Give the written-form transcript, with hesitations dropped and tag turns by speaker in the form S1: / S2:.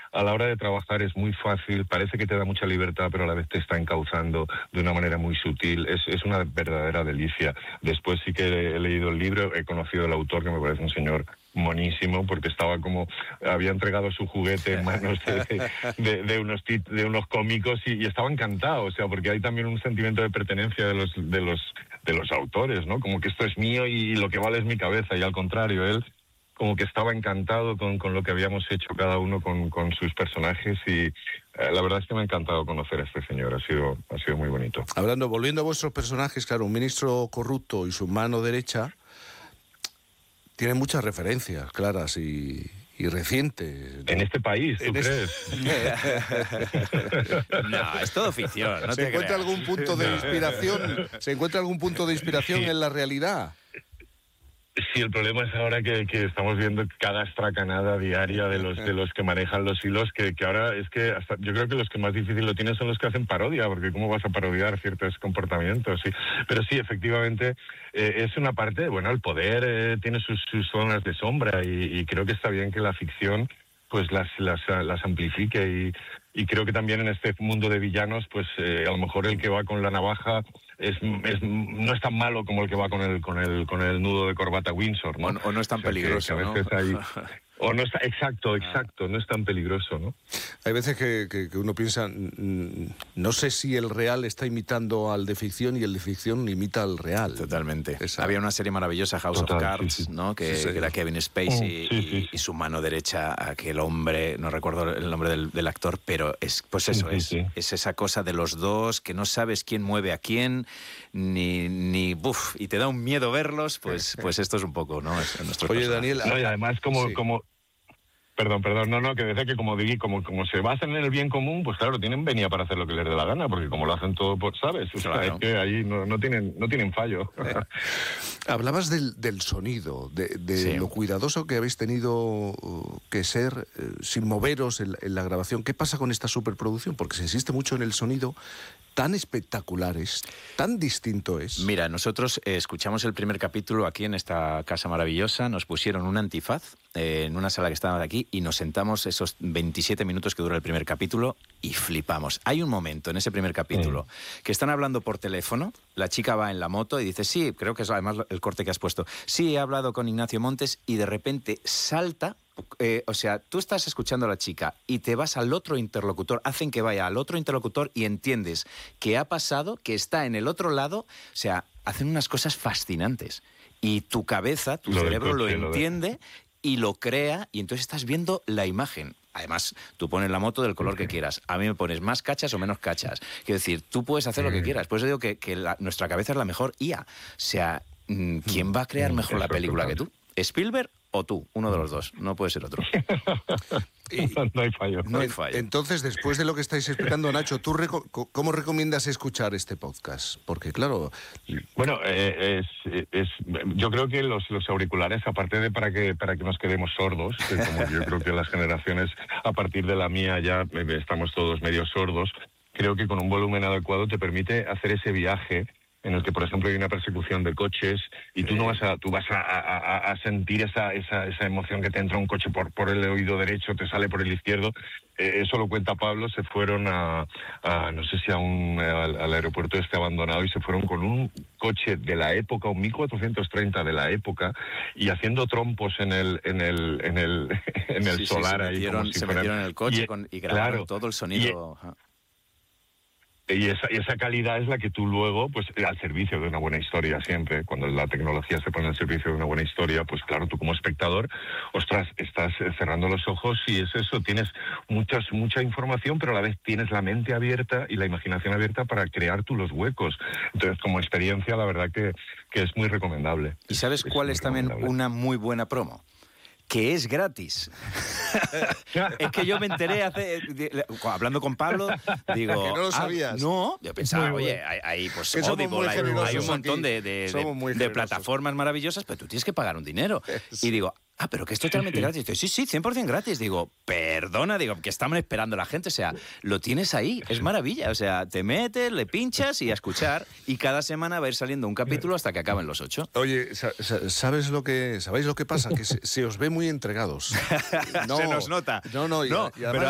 S1: a la hora de trabajar es muy fácil, parece que te da mucha libertad, pero a la vez te está encauzando de una manera muy sutil. Es una verdadera delicia. Después sí que he leído el libro, he conocido al autor, que me parece un señor monísimo, porque había entregado su juguete en manos de unos cómicos y estaba encantado, o sea, porque hay también un sentimiento de pertenencia de los autores, ¿no? Como que esto es mío y lo que vale es mi cabeza, y al contrario, él como que estaba encantado con lo que habíamos hecho cada uno con sus personajes, y la verdad es que me ha encantado conocer a este señor, ha sido muy bonito.
S2: Volviendo a vuestros personajes, claro, un ministro corrupto y su mano derecha tienen muchas referencias claras y recientes, ¿no?
S1: En este país, ¿tú crees?
S3: No, es todo ficción. No
S2: ¿Se encuentra
S3: creas.
S2: algún punto de inspiración? ¿Se encuentra algún punto de inspiración en la realidad?
S1: Sí, el problema es ahora que estamos viendo cada estracanada diaria de los que manejan los hilos, que ahora es que yo creo que los que más difícil lo tienen son los que hacen parodia, porque ¿cómo vas a parodiar ciertos comportamientos? Sí. Pero sí, efectivamente, es una parte, bueno, el poder tiene sus zonas de sombra, y creo que está bien que la ficción pues las amplifique, y creo que también en este mundo de villanos, pues a lo mejor el que va con la navaja no es tan malo como el que va con el nudo de corbata Windsor, ¿no?
S3: O no es tan peligroso,
S1: que a veces o no está, exacto, no es tan peligroso, ¿no?
S2: Hay veces que uno piensa, no sé si el real está imitando al de ficción y el de ficción imita al real.
S3: Totalmente.
S2: Esa.
S3: Había una serie maravillosa, House of Cards,
S1: sí.
S3: ¿no? Que era Kevin Spacey y su mano derecha, aquel hombre, no recuerdo el nombre del actor, pero es esa cosa de los dos, que no sabes quién mueve a quién, ni y te da un miedo verlos, pues esto es un poco, ¿no? Es nuestro
S2: Oye,
S3: personaje.
S2: Daniel...
S1: No, y además como Perdón, que decía que como se basan en el bien común, pues claro, tienen venia para hacer lo que les dé la gana, porque como lo hacen todo, pues, ¿sabes? O sea,
S3: Claro.
S1: es que ahí no tienen fallo.
S2: Hablabas del sonido, de lo cuidadoso que habéis tenido que ser sin moveros en la grabación. ¿Qué pasa con esta superproducción? Porque se insiste mucho en el sonido, tan espectacular es, tan distinto es.
S3: Mira, nosotros escuchamos el primer capítulo aquí en esta casa maravillosa, nos pusieron un antifaz en una sala que estaba de aquí y nos sentamos esos 27 minutos que dura el primer capítulo y flipamos. Hay un momento en ese primer capítulo que están hablando por teléfono, la chica va en la moto y dice, sí, creo que es además el corte que has puesto, sí, he hablado con Ignacio Montes, y de repente salta, o sea, tú estás escuchando a la chica y te vas al otro interlocutor, hacen que vaya al otro interlocutor y entiendes que ha pasado, que está en el otro lado, o sea, hacen unas cosas fascinantes. Y tu cabeza, tu cerebro lo entiende y lo crea, y entonces estás viendo la imagen. Además, tú pones la moto del color que quieras. A mí me pones más cachas o menos cachas. Quiero decir, tú puedes hacer lo que quieras. Por eso digo que nuestra cabeza es la mejor IA. O sea, ¿quién va a crear mejor la película que tú? ¿Spielberg o tú? Uno de los dos. No puede ser otro.
S1: No hay fallo.
S3: No hay fallo.
S2: Entonces, después de lo que estáis explicando, Nacho, ¿tú cómo recomiendas escuchar este podcast? Porque, claro...
S1: Bueno, yo creo que los auriculares, aparte de para que nos quedemos sordos, que como yo creo que las generaciones a partir de la mía ya estamos todos medio sordos, creo que con un volumen adecuado te permite hacer ese viaje en el que, por ejemplo, hay una persecución de coches y tú vas a sentir esa emoción que te entra un coche por el oído derecho, te sale por el izquierdo. Eso lo cuenta Pablo. Se fueron no sé si al aeropuerto abandonado, y se fueron con un coche de la época, un 1430 de la época, y haciendo trompos en el solar.
S3: Se metieron en el coche y grabaron todo el sonido.
S1: Y esa calidad es la que tú luego, pues al servicio de una buena historia siempre, cuando la tecnología se pone al servicio de una buena historia, pues claro, tú como espectador, ostras, estás cerrando los ojos y es eso, tienes mucha información, pero a la vez tienes la mente abierta y la imaginación abierta para crear tú los huecos. Entonces, como experiencia, la verdad que es muy recomendable.
S3: ¿Y sabes cuál es también una muy buena promo? Que es gratis. Es que yo me enteré hablando con Pablo, digo...
S2: Que no lo sabías.
S3: No, yo pensaba, oye, hay pues Audible, hay un montón de plataformas maravillosas, pero tú tienes que pagar un dinero. Sí. Y digo, pero que es totalmente gratis. Digo, sí, 100% gratis. Digo, perdona, que estaban esperando la gente. O sea, lo tienes ahí, es maravilla. O sea, te metes, le pinchas y a escuchar, y cada semana va a ir saliendo un capítulo hasta que acaben los 8.
S2: Oye, ¿sabéis lo que pasa? Que se os ve muy entregados.
S3: Se nos nota.
S2: No, y además,